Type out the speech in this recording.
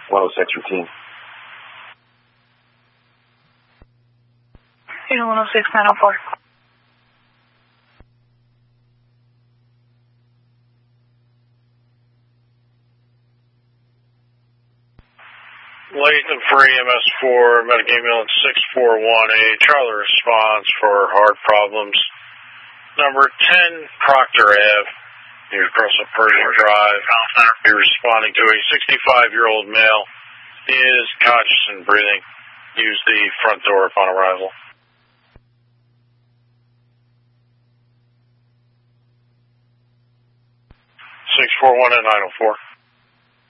106 routine. Unit 106, 904. Latham for EMS4, medic ambulance 641A, Charlie response for heart problems. Number 10, Proctor Ave. He was across a Persian Drive. He was responding to a 65-year-old male. He is conscious and breathing. Use the front door upon arrival. 641 and 904.